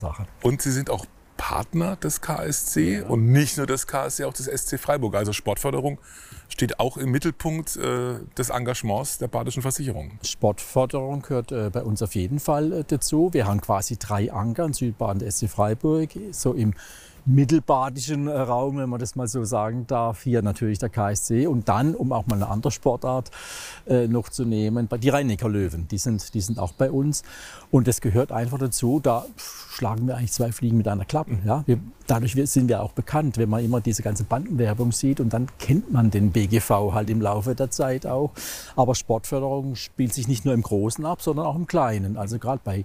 Sache. Und Sie sind auch Partner des KSC und nicht nur des KSC, auch des SC Freiburg. Also Sportförderung steht auch im Mittelpunkt des Engagements der Badischen Versicherung. Sportförderung gehört bei uns auf jeden Fall dazu. Wir haben quasi 3 Anker, in Südbaden der SC Freiburg, so im mittelbadischen Raum, wenn man das mal so sagen darf. Hier natürlich der KSC und dann, um auch mal eine andere Sportart noch zu nehmen, die Rhein-Neckar-Löwen, die sind auch bei uns. Und das gehört einfach dazu, da schlagen wir eigentlich 2 Fliegen mit einer Klappe. Ja? Dadurch sind wir auch bekannt, wenn man immer diese ganze Bandenwerbung sieht und dann kennt man den BGV halt im Laufe der Zeit auch. Aber Sportförderung spielt sich nicht nur im Großen ab, sondern auch im Kleinen. Also gerade bei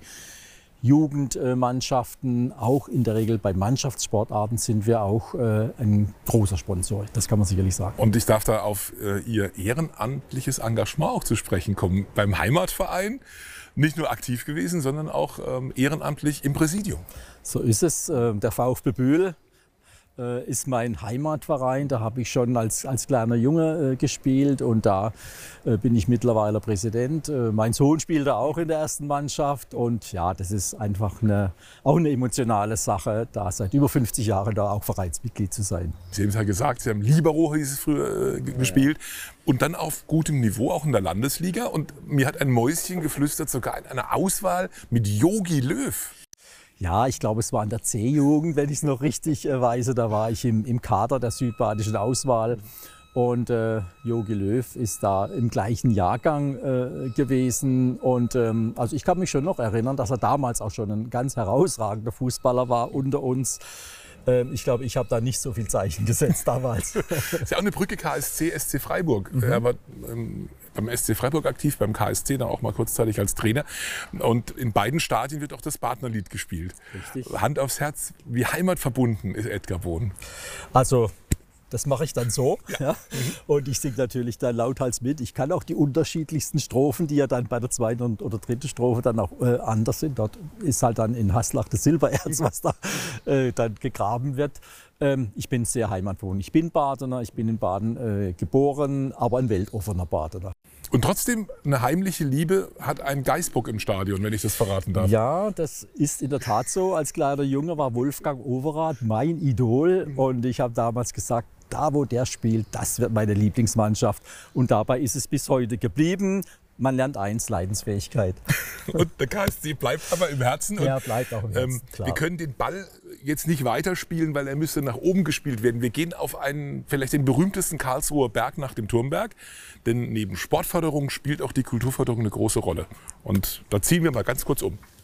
Jugendmannschaften, auch in der Regel bei Mannschaftssportarten sind wir auch ein großer Sponsor. Das kann man sicherlich sagen. Und ich darf da auf Ihr ehrenamtliches Engagement auch zu sprechen kommen. Beim Heimatverein nicht nur aktiv gewesen, sondern auch ehrenamtlich im Präsidium. So ist es. Der VfB Bühl ist mein Heimatverein. Da habe ich schon als kleiner Junge gespielt und da bin ich mittlerweile Präsident. Mein Sohn spielt da auch in der ersten Mannschaft und ja, das ist einfach auch eine emotionale Sache, da seit über 50 Jahren da auch Vereinsmitglied zu sein. Sie haben es ja gesagt, Sie haben Libero, hieß es früher, gespielt und dann auf gutem Niveau auch in der Landesliga und mir hat ein Mäuschen geflüstert, sogar in einer Auswahl mit Jogi Löw. Ja, ich glaube, es war in der C-Jugend, wenn ich es noch richtig weiß. Da war ich im Kader der südbadischen Auswahl. Und Jogi Löw ist da im gleichen Jahrgang gewesen. Und also ich kann mich schon noch erinnern, dass er damals auch schon ein ganz herausragender Fußballer war unter uns. Ich glaube, ich habe da nicht so viel Zeichen gesetzt damals. Das ist ja auch eine Brücke KSC, SC Freiburg. Er war beim SC Freiburg aktiv, beim KSC dann auch mal kurzzeitig als Trainer. Und in beiden Stadien wird auch das Partnerlied gespielt. Richtig. Hand aufs Herz, wie heimatverbunden ist Edgar Bohn? Also das mache ich dann so. Ja. Und ich singe natürlich dann lauthals mit. Ich kann auch die unterschiedlichsten Strophen, die ja dann bei der 2. oder 3. Strophe dann auch anders sind. Dort ist halt dann in Haslach das Silbererz, was da dann gegraben wird. Ich bin sehr heimatverbunden. Ich bin Badener, ich bin in Baden geboren, aber ein weltoffener Badener. Und trotzdem eine heimliche Liebe hat ein Geißbock im Stadion, wenn ich das verraten darf. Ja, das ist in der Tat so. Als kleiner Junge war Wolfgang Overath mein Idol und ich habe damals gesagt, da wo der spielt, das wird meine Lieblingsmannschaft. Und dabei ist es bis heute geblieben. Man lernt eins, Leidensfähigkeit. Und der KSC bleibt aber im Herzen. Ja, bleibt auch im Herzen, klar. Wir können den Ball jetzt nicht weiterspielen, weil er müsste nach oben gespielt werden. Wir gehen auf einen, vielleicht den berühmtesten Karlsruher Berg nach dem Turmberg. Denn neben Sportförderung spielt auch die Kulturförderung eine große Rolle. Und da ziehen wir mal ganz kurz um.